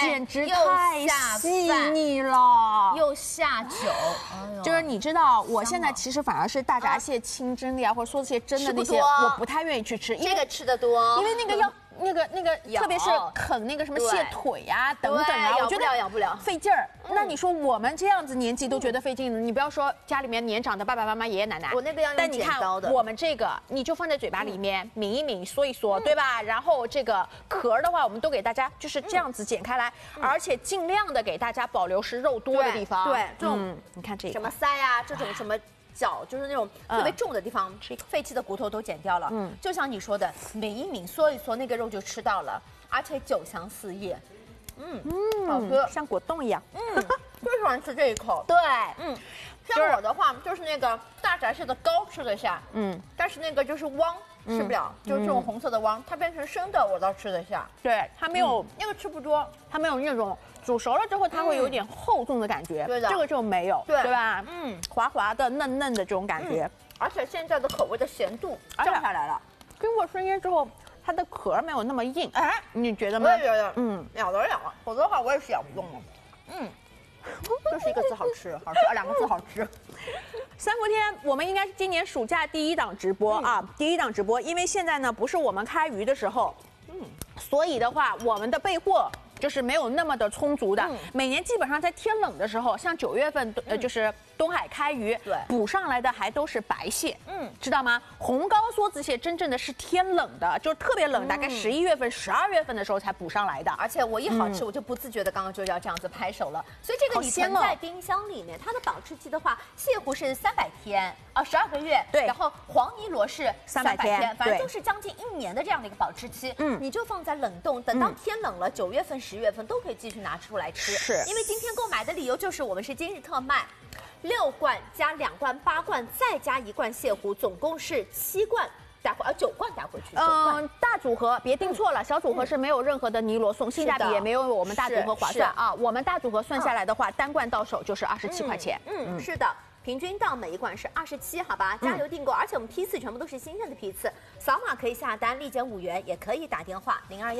简直太细腻了， 又下酒。 就是你知道，我现在其实反而是大闸蟹清蒸的呀，或者说这些蒸的那些，我不太愿意去吃，因为这个吃的多， 因为那个要。那个，特别是啃那个什么蟹腿呀、等等啊，我觉得咬不了， 费劲儿。那你说我们这样子年纪都觉得费劲了，你不要说家里面年长的爸爸妈妈、爷爷奶奶， 我那个要用剪刀的。 我们这个你就放在嘴巴里面抿一抿、嗦一嗦，对吧？然后这个壳的话，我们都给大家就是这样子剪开来，而且尽量的给大家保留是肉多的地方。 对，这种你看这个什么腮啊，这种什么。脚就是那种特别重的地方，废弃的骨头都剪掉了。就像你说的，抿一抿，嗦一嗦，那个肉就吃到了，而且酒香四溢。好吃， 像果冻一样。 最喜欢吃这一口。对，像我的话，就是那个大闸蟹的膏吃得下，但是那个就是汪吃不了，就是这种红色的汪，它变成生的我倒吃得下。 对，它没有那个吃不多， 它没有那种。煮熟了之后，它会有点厚重的感觉， 对的， 这个就没有，对吧？滑滑的、嫩嫩的这种感觉， 而且现在的口味的咸度降下来了。 经过生腌之后，它的壳没有那么硬，哎，你觉得吗？ 我也觉得，咬得了，否则的话我也是咬不动了。就是一个字好吃，好吃2个字好吃。 三伏天，我们应该是今年暑假第1档直播啊，第1档直播，因为现在呢不是我们开鱼的时候，所以的话，我们的备货。就是没有那么的充足的，每年基本上在天冷的时候，像9月份，就是东海开鱼， 对， 补上来的还都是白蟹，知道吗？红膏梭子蟹真正的是天冷的，就是特别冷，大概11月份、12月份的时候才补上来的。 而且我一好吃，我就不自觉的刚刚就要这样子拍手了。所以这个你存在冰箱里面，它的保质期的话，蟹糊是300天啊，12个月， 对， 然后黄泥螺是300天，反正就是将近1年的这样的一个保质期。你就放在冷冻，等到天冷了，9月份、10月份都可以继续拿出来吃。 是， 因为今天购买的理由就是我们是今日特卖，6罐加2罐8罐，再加1罐蟹糊，总共是7罐。9罐带回去。 大组合别订错了，小组合是没有任何的泥螺送，性价比也没有我们大组合划算啊。我们大组合算下来的话，单罐到手就是27块钱。 是的。平均到每一罐是27，好吧？加油订购，而且我们批次全部都是新鲜的批次，扫码可以下单，立减5元，也可以打电话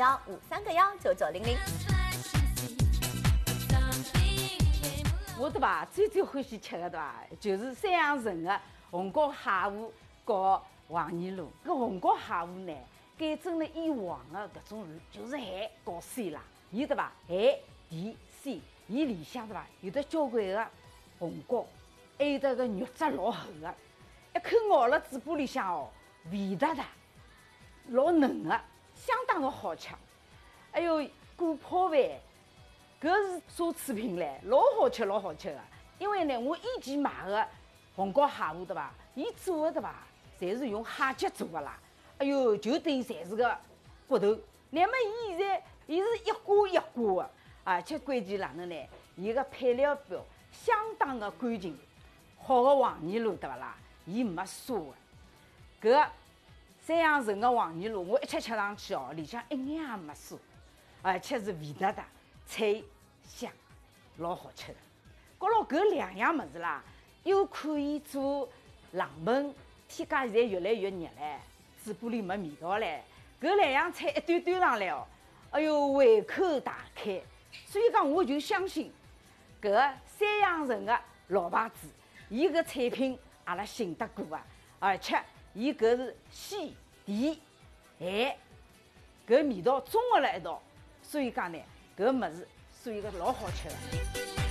02153919900。 我对吧，最欢喜吃的对吧，就是3样纯的红膏蟹糊和黄泥螺。搿红膏蟹糊呢，改正了以往的搿种就是咸和鲜啦，伊对吧，咸甜鲜，伊里向对吧有的交关的红膏。还有这个肉质老厚的，一口咬了嘴巴里向哦，味道的老嫩的，相当的好吃。还有锅泡饭，搿是奢侈品嘞，老好吃老好吃的。因为呢，我以前买的红膏蟹糊对吧，伊做的对吧，侪是用蟹脚做的啦。哎呦，就等于侪是个骨头。那么伊现在伊是一锅一锅的，而且关键哪能呢？伊个配料表相当的干净。好的黄泥螺对不啦？伊没臊的，搿3样纯的黄泥螺，我一吃上去哦，里向一眼也没臊，而且是味道的脆香，老好吃的。搞了搿2样物事啦，又可以做冷盆，天家现在越来越热嘞，嘴巴里没味道嘞。搿2样菜一端上来哦，哎呦胃口大开。所以讲，我就相信搿3样纯的老牌子。伊个产品阿拉信得过啊，而且伊搿是鲜甜咸，搿味道综合了一道，所以讲呢，搿物事所以个老好吃的。